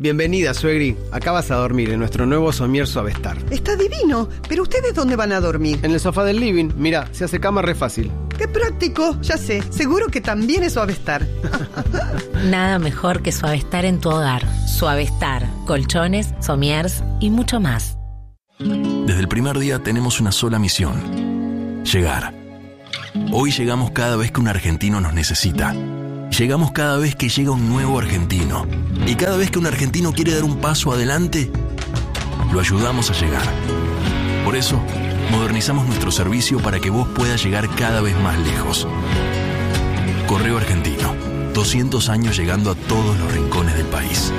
Bienvenida, suegri. Acá vas a dormir en nuestro nuevo somier Suavestar. Está divino, pero ¿ustedes dónde van a dormir? En el sofá del living. Mira, se hace cama re fácil. ¡Qué práctico! Ya sé, seguro que también es Suavestar. Nada mejor que Suavestar en tu hogar. Suavestar, colchones, somiers y mucho más. Desde el primer día tenemos una sola misión: llegar. Hoy llegamos cada vez que un argentino nos necesita. Llegamos cada vez que llega un nuevo argentino. Y cada vez que un argentino quiere dar un paso adelante, lo ayudamos a llegar. Por eso, modernizamos nuestro servicio para que vos puedas llegar cada vez más lejos. Correo Argentino, 200 años llegando a todos los rincones del país.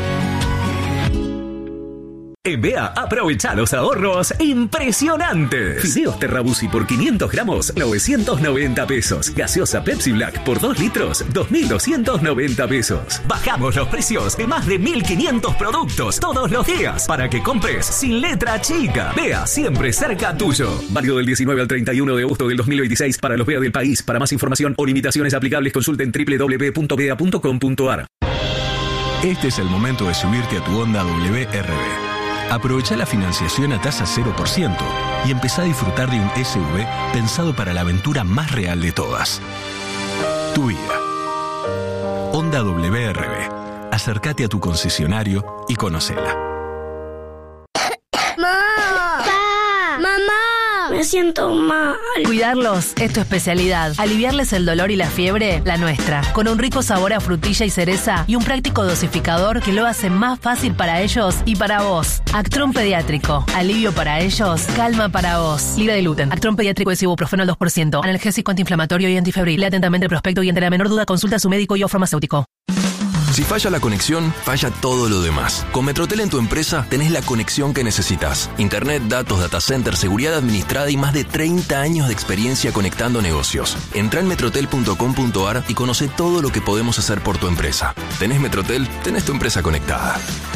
En BEA, aprovecha los ahorros impresionantes. Fideos Terrabusi por 500 gramos, 990 pesos. Gaseosa Pepsi Black por 2 litros, 2.290 pesos. Bajamos los precios de más de 1.500 productos todos los días para que compres sin letra chica. BEA, siempre cerca tuyo. Válido del 19 al 31 de agosto del 2026 para los BEA del país. Para más información o limitaciones aplicables, consulten www.bea.com.ar. Este es el momento de subirte a tu Honda WRB. Aprovecha la financiación a tasa 0% y empezá a disfrutar de un SUV pensado para la aventura más real de todas. Tu vida. Honda WRB. Acércate a tu concesionario y conocela. Me siento mal. Cuidarlos es tu especialidad. Aliviarles el dolor y la fiebre, la nuestra. Con un rico sabor a frutilla y cereza y un práctico dosificador que lo hace más fácil para ellos y para vos. Actron Pediátrico. Alivio para ellos, calma para vos. Libre de gluten. Actron Pediátrico es ibuprofeno al 2%. Analgésico, antiinflamatorio y antifebril. Lea atentamente el prospecto y ante la menor duda consulta a su médico y o farmacéutico. Si falla la conexión, falla todo lo demás. Con Metrotel en tu empresa tenés la conexión que necesitas. Internet, datos, data center, seguridad administrada y más de 30 años de experiencia conectando negocios. Entrá en metrotel.com.ar y conoce todo lo que podemos hacer por tu empresa. Tenés Metrotel, tenés tu empresa conectada.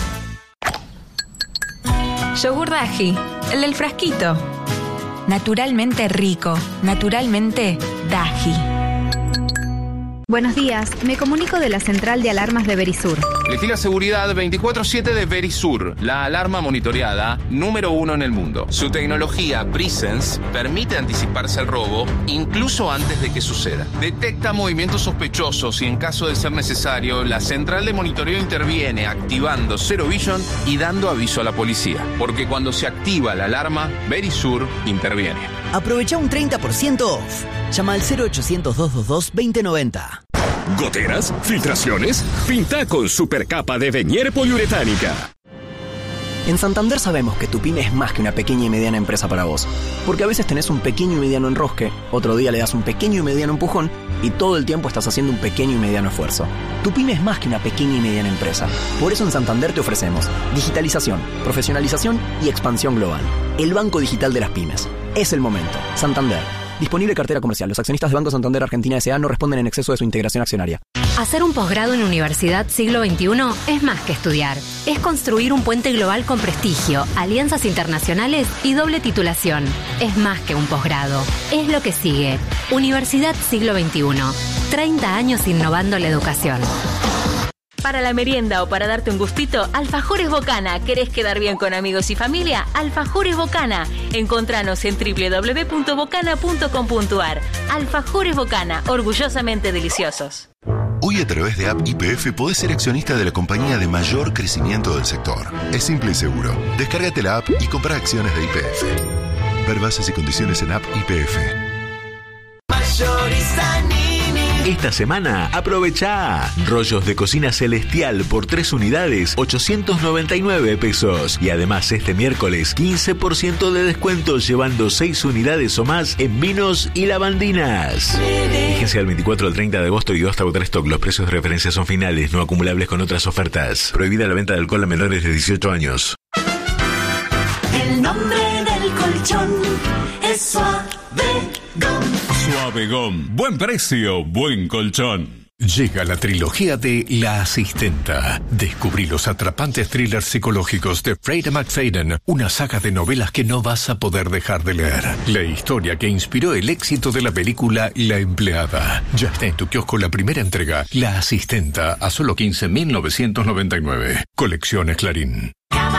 Yogur Daji, el del frasquito. Naturalmente rico, naturalmente Daji. Buenos días, me comunico de la central de alarmas de Verisur. Elegí la seguridad 24/7 de Verisur, la alarma monitoreada número 1 en el mundo. Su tecnología Presence permite anticiparse al robo incluso antes de que suceda. Detecta movimientos sospechosos y en caso de ser necesario, la central de monitoreo interviene activando Zero Vision y dando aviso a la policía. Porque cuando se activa la alarma, Verisur interviene. Aprovecha un 30% off. Llama al 0800-222-2090. ¿Goteras? ¿Filtraciones? Pinta con supercapa de Venier poliuretánica. En Santander sabemos que tu pyme es más que una pequeña y mediana empresa para vos. Porque a veces tenés un pequeño y mediano enrosque, otro día le das un pequeño y mediano empujón y todo el tiempo estás haciendo un pequeño y mediano esfuerzo. Tu pyme es más que una pequeña y mediana empresa. Por eso en Santander te ofrecemos digitalización, profesionalización y expansión global. El banco digital de las pymes. Es el momento. Santander. Disponible cartera comercial. Los accionistas de Banco Santander Argentina S.A. no responden en exceso de su integración accionaria. Hacer un posgrado en Universidad Siglo XXI es más que estudiar. Es construir un puente global con prestigio, alianzas internacionales y doble titulación. Es más que un posgrado. Es lo que sigue. Universidad Siglo XXI. 30 años innovando la educación. Para la merienda o para darte un gustito, Alfajores Bocana. ¿Querés quedar bien con amigos y familia? Alfajores Bocana. Encontranos en www.bocana.com.ar. Alfajores Bocana, orgullosamente deliciosos. Hoy a través de App YPF podés ser accionista de la compañía de mayor crecimiento del sector. Es simple y seguro. Descárgate la app y compra acciones de YPF. Ver bases y condiciones en App YPF. Esta semana aprovecha rollos de cocina Celestial por 3 unidades, 899 pesos. Y además este miércoles 15% de descuento llevando 6 unidades o más en vinos y lavandinas. Vigencia del 24 al 30 de agosto y hasta agotar stock. Los precios de referencia son finales, no acumulables con otras ofertas. Prohibida la venta de alcohol a menores de 18 años. El nombre del colchón es Suavegón. Suavegón. Buen precio, buen colchón. Llega la trilogía de La Asistenta. Descubrí los atrapantes thrillers psicológicos de Freida McFadden, una saga de novelas que no vas a poder dejar de leer. La historia que inspiró el éxito de la película La Empleada. Ya está en tu kiosco la primera entrega, La Asistenta, a solo 15.999. Colecciones Clarín.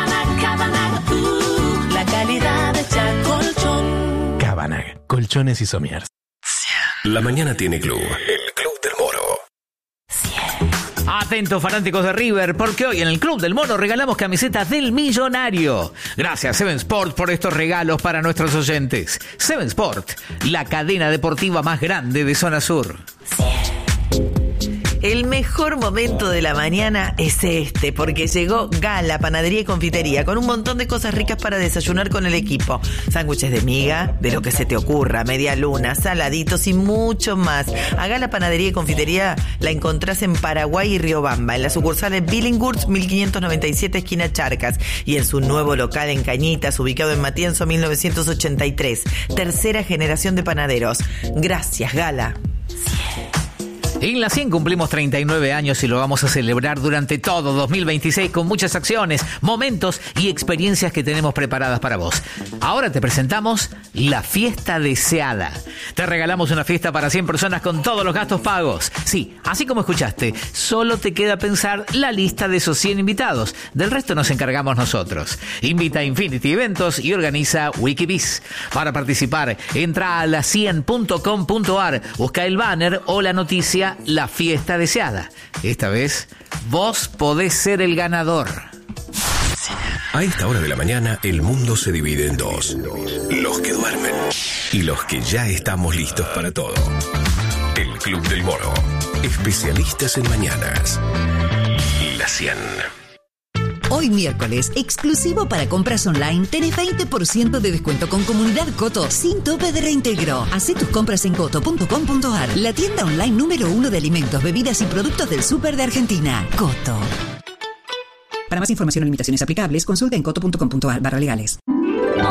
La calidad de Colchón. Cabanag, colchones y somiers. La mañana tiene club. El Club del Moro. Atentos fanáticos de River, porque hoy en el Club del Mono regalamos camisetas del millonario. Gracias Seven Sport por estos regalos para nuestros oyentes. Seven Sport, la cadena deportiva más grande de Zona Sur. El mejor momento de la mañana es este, porque llegó Gala, panadería y confitería, con un montón de cosas ricas para desayunar con el equipo. Sándwiches de miga, de lo que se te ocurra, media luna, saladitos y mucho más. A Gala, panadería y confitería la encontrás en Paraguay y Riobamba, en la sucursal de Billinghurst, 1597, esquina Charcas, y en su nuevo local en Cañitas, ubicado en Matienzo, 1983. Tercera generación de panaderos. Gracias, Gala. En la 100 cumplimos 39 años y lo vamos a celebrar durante todo 2026 con muchas acciones, momentos y experiencias que tenemos preparadas para vos. Ahora te presentamos la fiesta deseada. Te regalamos una fiesta para 100 personas con todos los gastos pagos. Sí, así como escuchaste, solo te queda pensar la lista de esos 100 invitados. Del resto nos encargamos nosotros. Invita a Infinity Eventos y organiza Wikibiz. Para participar, entra a la100.com.ar, busca el banner o la noticia La fiesta deseada. Esta vez, vos podés ser el ganador. A esta hora de la mañana, el mundo se divide en dos. Los que duermen y los que ya estamos listos para todo. El Club del Moro. Especialistas en mañanas. La 100. Hoy miércoles, exclusivo para compras online, tenés 20% de descuento con Comunidad Coto, sin tope de reintegro. Hacé tus compras en coto.com.ar, la tienda online número 1 de alimentos, bebidas y productos del súper de Argentina. Coto. Para más información o limitaciones aplicables, consulta en coto.com.ar/legales.